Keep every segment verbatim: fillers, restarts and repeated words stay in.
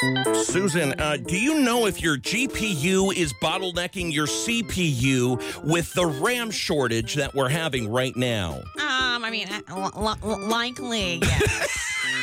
Susan, uh, do you know if your G P U is bottlenecking your C P U with the RAM shortage that we're having right now? Um, I mean, l- l- likely, yes.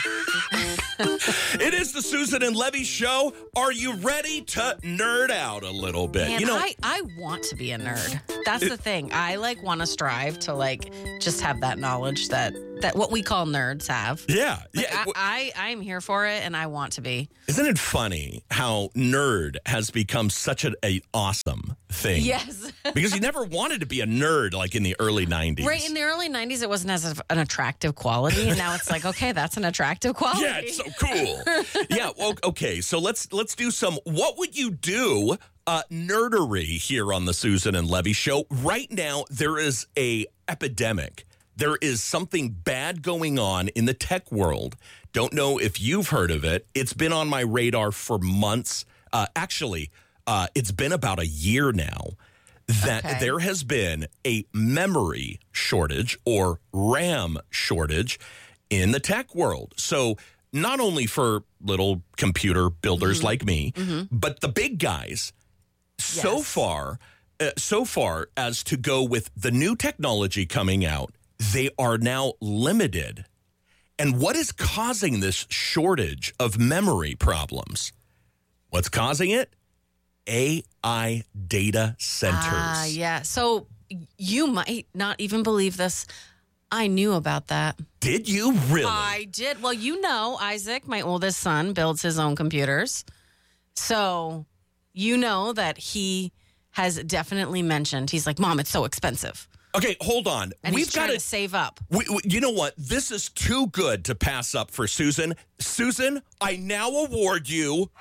It is the Susan and Levy Show. Are you ready to nerd out a little bit? Man, you know, I, I want to be a nerd. That's the thing. I like want to strive to like just have that knowledge that that what we call nerds have. yeah, Like, yeah. I, I I'm here for it, and I want to be. Isn't it funny how nerd has become such an a awesome thing? Yes. Because you never wanted to be a nerd like in the early nineties. Right, in the early nineties, it wasn't as an attractive quality, and now it's like, okay, that's an attractive quality. Yeah, it's so cool. yeah, well, okay, so let's let's do some what would you do uh, nerdery here on the Susan and Levy Show. Right now, there is a epidemic. There is something bad going on in the tech world. Don't know if you've heard of it. It's been on my radar for months. Uh, actually, uh, it's been about a year now that Okay. there has been a memory shortage or RAM shortage in the tech world. So not only for little computer builders Mm-hmm. like me, Mm-hmm. but the big guys. So Yes. far, uh, so far as to go with the new technology coming out, they are now limited. And what is causing this shortage of memory problems? What's causing it? A I data centers. Ah, yeah. So you might not even believe this. I knew about that. Did you really? I did. Well, you know, Isaac, my oldest son, builds his own computers. So you know that he has definitely mentioned, he's like, Mom, it's so expensive. Okay, hold on. And We've he's got trying to to save up. We, we, you know what? This is too good to pass up for Susan. Susan, I now award you.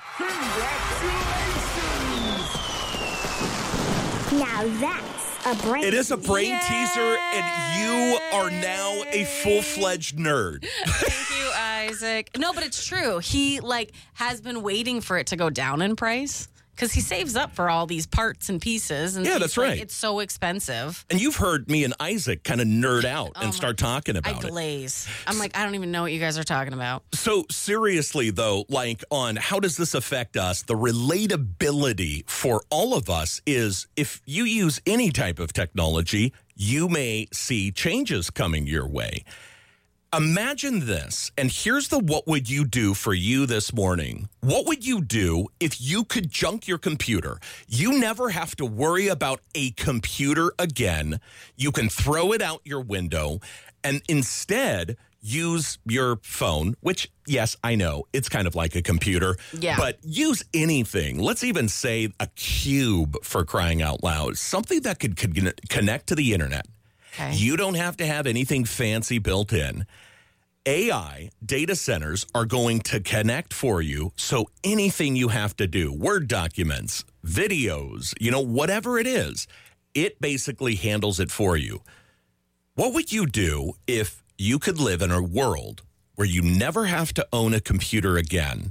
Now that's a brain. It is a brain Yay! teaser, and you are now a full-fledged nerd. Thank you, Isaac. No, but it's true. He like has been waiting for it to go down in price because he saves up for all these parts and pieces. And Yeah, he's that's like, right. It's so expensive. And you've heard me and Isaac kind of nerd out Oh and my- start talking I about it. glaze. I'm like, I don't even know what you guys are talking about. So seriously, though, like on how does this affect us? The relatability for all of us is if you use any type of technology, you may see changes coming your way. Imagine this, and here's the what would you do for you this morning. What would you do if you could junk your computer? You never have to worry about a computer again. You can throw it out your window and instead use your phone, which, yes, I know, it's kind of like a computer. Yeah. But use anything. Let's even say a cube for crying out loud. Something that could, could connect to the internet. Okay. You don't have to have anything fancy built in. A I data centers are going to connect for you. So anything you have to do, Word documents, videos, you know, whatever it is, it basically handles it for you. What would you do if you could live in a world where you never have to own a computer again?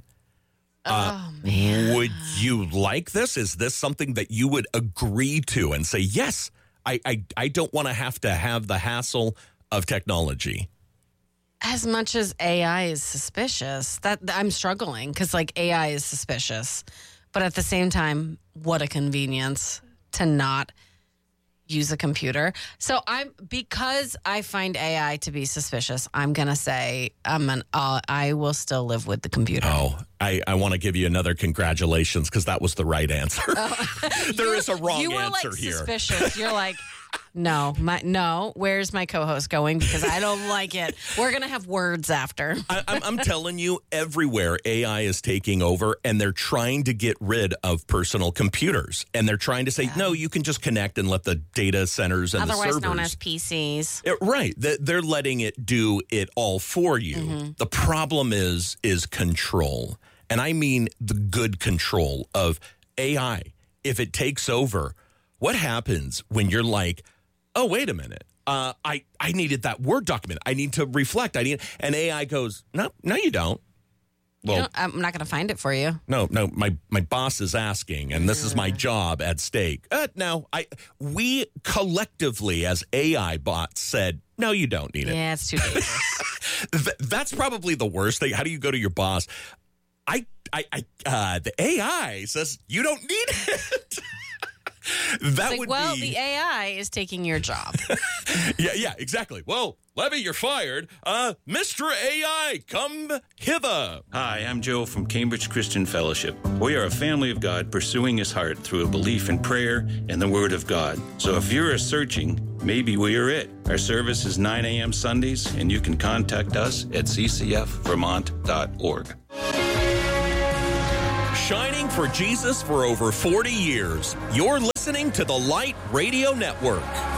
Oh, man. Would you like this? Is this something that you would agree to and say, yes, I, I, I don't want to have to have the hassle of technology? As much as A I is suspicious, that I'm struggling because like A I is suspicious, but at the same time, what a convenience to not use a computer. So I'm because I find A I to be suspicious. I'm gonna say I'm an. Uh, I will still live with the computer. Oh, I, I want to give you another congratulations because that was the right answer. There is a wrong you were answer like here. suspicious. You're like, no, my no. Where's my co-host going? Because I don't like it. We're gonna have words after. I, I'm, I'm telling you, everywhere A I is taking over, and they're trying to get rid of personal computers, and they're trying to say, no, you can just connect and let the data centers and Otherwise the servers. known as P Cs. It- right, Th- they're letting it do it all for you. Mm-hmm. The problem is is control, and I mean the good control of A I. If it takes over, what happens when you're like, oh, wait a minute. Uh, I, I needed that Word document. I need to reflect. I need, and A I goes, no, no, you don't. You Well, don't- I'm not going to find it for you. no, no, my, my boss is asking, and this is my job at stake. Uh, no, I, we collectively as A I bots said, no, you don't need it. Yeah, it's too dangerous. Th- that's probably the worst thing. How do you go to your boss? I I, I uh, the A I says you don't need it. That like, would well, be... the A I is taking your job. yeah, yeah, exactly. Well, Levy, you're fired. Uh, Mister A I, come hither. Hi, I'm Joe from Cambridge Christian Fellowship. We are a family of God pursuing his heart through a belief in prayer and the Word of God. So if you're a searching, maybe we are it. Our service is nine a.m. Sundays, and you can contact us at c c f vermont dot org. Shining for Jesus for over forty years. You're listening to the Light Radio Network.